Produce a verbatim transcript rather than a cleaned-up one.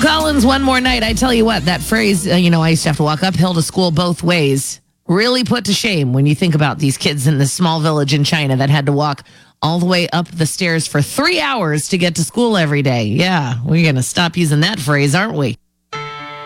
Collins, One More Night. I tell you what, that phrase, uh, you know, I used to have to walk uphill to school both ways. Really put to shame when you think about these kids in this small village in China that had to walk all the way up the stairs for three hours to get to school every day. Yeah, we're going to stop using that phrase, aren't we?